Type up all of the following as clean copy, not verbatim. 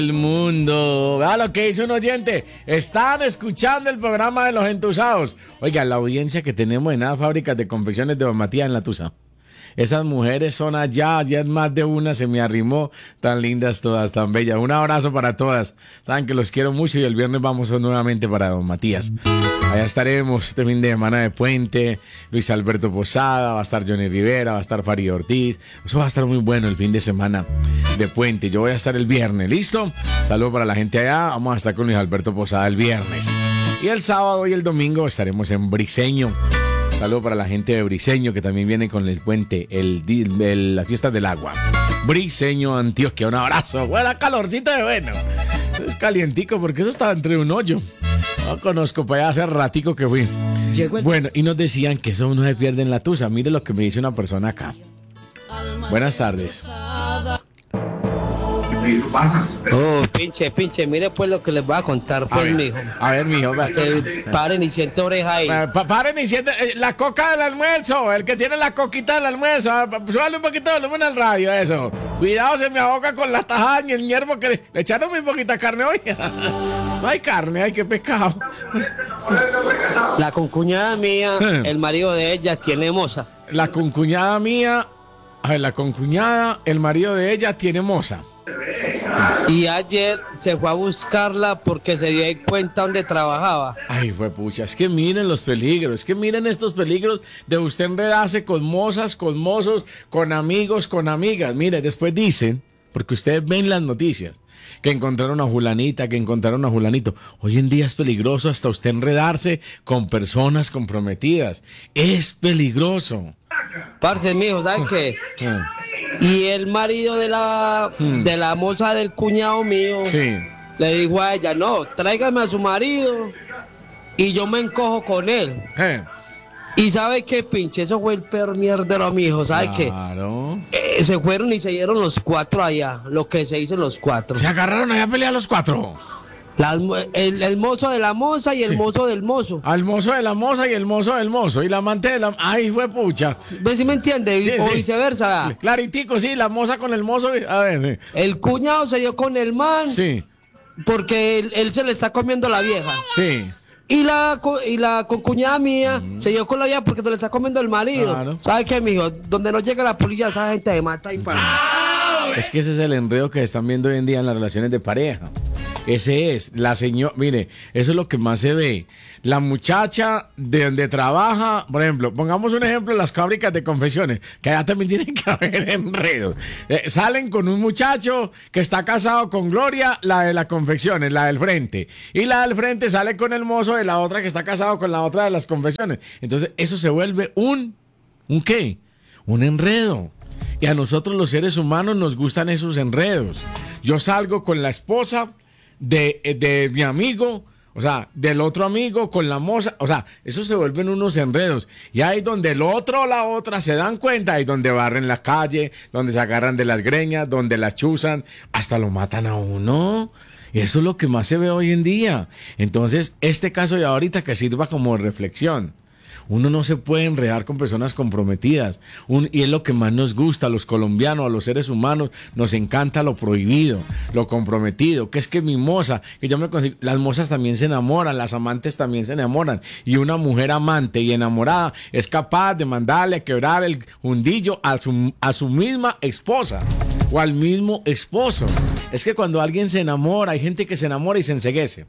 El mundo. Vea lo que dice un oyente. Están escuchando el programa de Los Entusados. Oiga, la audiencia que tenemos en las fábricas de confecciones de Don Matías en La Tusa. Esas mujeres son allá es más de una, se me arrimó, tan lindas todas, tan bellas. Un abrazo para todas, saben que los quiero mucho y el viernes vamos nuevamente para Don Matías. Allá estaremos este fin de semana de puente, Luis Alberto Posada, va a estar Johnny Rivera, va a estar Farid Ortiz, eso va a estar muy bueno el fin de semana de puente. Yo voy a estar el viernes, ¿listo? Saludos para la gente allá, vamos a estar con Luis Alberto Posada el viernes. Y el sábado y el domingo estaremos en Briseño. Saludos para la gente de Briseño que también viene con el puente, la fiesta del agua. Briseño, Antioquia, un abrazo. Buena calorcita de bueno. Es calientico porque eso estaba entre un hoyo. No conozco, para allá hace ratico que fui. Bueno, y nos decían que eso no se pierde en La Tusa. Mire lo que me dice una persona acá. Buenas tardes. Oh, pinche, mire pues lo que les voy a contar, pues, mijo. A ver, mijo. Paren y siente oreja ahí. Paren y siente la coca del almuerzo, el que tiene la coquita del almuerzo. Súbale un poquito de volumen al radio, eso. Cuidado, se me ahoga con la tajada y el hierbo que le echaron muy poquita carne hoy. No hay carne, hay que pescado. La concuñada mía, el marido de ella tiene moza. La concuñada mía, el marido de ella tiene moza. Y ayer se fue a buscarla porque se dio cuenta donde trabajaba. Ay, fue pucha, es que miren los peligros, estos peligros de usted enredarse con mozas, con mozos, con amigos, con amigas. Mire, después dicen, porque ustedes ven las noticias, que encontraron a fulanita, que encontraron a fulanito. Hoy en día es peligroso hasta usted enredarse con personas comprometidas. Es peligroso. Parce, mijo, ¿sabes qué? Y el marido de la moza del cuñado mío le dijo a ella, no, tráigame a su marido y yo me encojo con él. Y ¿sabe qué, pinche? Eso fue el peor mierdero, mijo, ¿sabe claro. qué? Se fueron y se dieron los cuatro allá, lo que se hizo los cuatro. ¿Se agarraron allá a pelear los cuatro? El mozo de la moza y el mozo del mozo. Al mozo de la moza y el mozo del mozo. Y la amante de la... Ay, fue pucha. ¿Ves si me entiende? Sí, o viceversa. Claritico, sí, la moza con el mozo. A ver. El cuñado se dio con el man. Sí. Porque él se le está comiendo la vieja. Sí. Y la concuñada mía se dio con la vieja porque se le está comiendo el marido. Claro. ¿Sabes qué, mijo? Donde no llega la policía, esa gente se mata y para. Es que ese es el enredo que están viendo hoy en día en las relaciones de pareja. Ese es, la señora, mire, eso es lo que más se ve. La muchacha de donde trabaja, por ejemplo, pongamos un ejemplo, las fábricas de confecciones, que allá también tienen que haber enredos. Salen con un muchacho que está casado con Gloria, la de las confecciones, la del frente. Y la del frente sale con el mozo de la otra que está casado con la otra de las confecciones. Entonces, eso se vuelve ¿un qué? Un enredo. Y a nosotros los seres humanos nos gustan esos enredos. Yo salgo con la esposa de mi amigo, o sea, del otro amigo con la moza, o sea, eso se vuelven unos enredos. Y ahí donde el otro o la otra se dan cuenta, ahí donde barren la calle, donde se agarran de las greñas, donde la chuzan, hasta lo matan a uno. Y eso es lo que más se ve hoy en día. Entonces, este caso de ahorita que sirva como reflexión. Uno no se puede enredar con personas comprometidas. Y es lo que más nos gusta a los colombianos, a los seres humanos. Nos encanta lo prohibido, lo comprometido. Que es que mi moza, que yo me consigo. Las mozas también se enamoran, las amantes también se enamoran. Y una mujer amante y enamorada es capaz de mandarle a quebrar el hundillo a su misma esposa o al mismo esposo. Es que cuando alguien se enamora, hay gente que se enamora y se enceguece.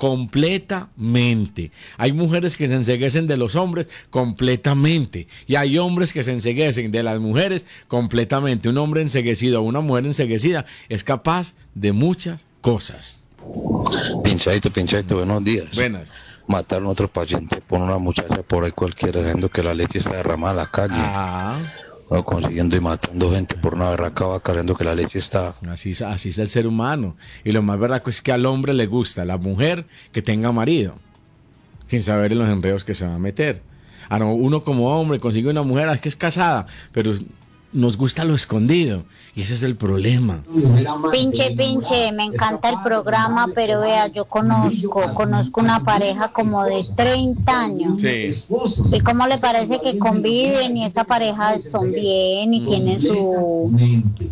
Completamente. Hay mujeres que se enceguecen de los hombres completamente. Y hay hombres que se enceguecen de las mujeres completamente. Un hombre enceguecido o una mujer enceguecida es capaz de muchas cosas. Pinchadito, buenos días. Buenas. Mataron a otro paciente por una muchacha por ahí cualquiera, diciendo que la leche está derramada en la calle. No, consiguiendo y matando gente por una berraca vaca, creyendo que la leche está... Así es el ser humano. Y lo más verdad es que al hombre le gusta la mujer que tenga marido, sin saber en los enredos que se va a meter. No, uno como hombre consigue una mujer que es casada, pero nos gusta lo escondido. Y ese es el problema. Pinche, me encanta el programa, pero vea, yo conozco una pareja como de 30 años. Sí. ¿Y cómo le parece que conviven y esta pareja son bien y tienen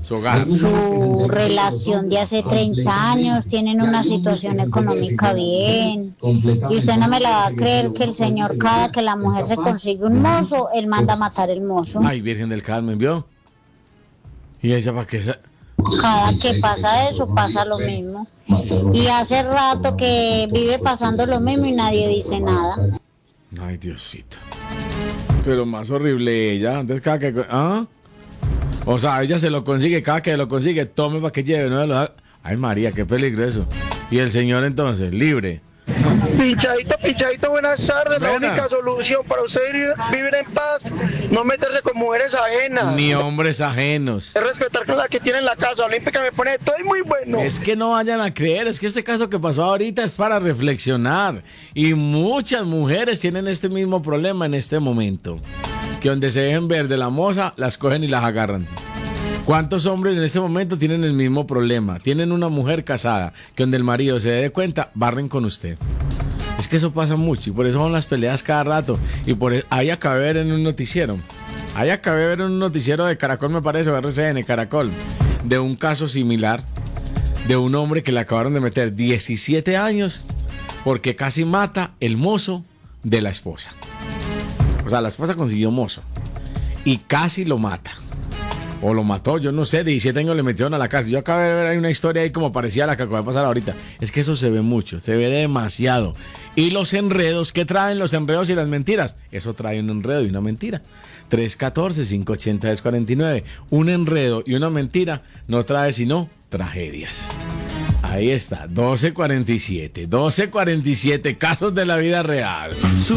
su relación de hace 30 años, tienen una situación económica bien. Y usted no me la va a creer que el señor, cada que la mujer se consigue un mozo, él manda a matar el mozo. Ay, Virgen del Carmen, ¿vio? ¿Y ella para qué? Cada que pasa eso, pasa lo mismo. Y hace rato que vive pasando lo mismo y nadie dice nada. Ay, Diosito. Pero más horrible ella. Antes cada que... ¿Ah? O sea, ella se lo consigue, cada que lo consigue, tome para que lleve, no lo haga. Ay, María, qué peligroso. Y el señor entonces, libre. Pinchadito, buenas tardes. Buena. La única solución para usted vivir en paz, no meterse con mujeres ajenas. Ni hombres ajenos. Es respetar con la que tiene en la casa olímpica, me pone todo muy bueno. Es que no vayan a creer, es que este caso que pasó ahorita es para reflexionar. Y muchas mujeres tienen este mismo problema en este momento. Que donde se dejen ver de la moza, las cogen y las agarran. ¿Cuántos hombres en este momento tienen el mismo problema? Tienen una mujer casada, que donde el marido se dé cuenta, barren con usted. Es que eso pasa mucho y por eso son las peleas cada rato. Y por eso, ahí acabé de ver en un noticiero. Ahí acabé de ver en un noticiero de Caracol, me parece, o RCN, Caracol, de un caso similar de un hombre que le acabaron de meter 17 años porque casi mata el mozo de la esposa. O sea, la esposa consiguió mozo y casi lo mata. O lo mató, yo no sé, 17 años le metieron a la casa. Yo acabé de ver ahí una historia ahí como parecía la que acaba de pasar ahorita. Es que eso se ve mucho, se ve demasiado. Y los enredos, ¿qué traen los enredos y las mentiras? Eso trae un enredo y una mentira. 314-580-1049. Un enredo y una mentira no trae sino tragedias. Ahí está, 1247, casos de la vida real.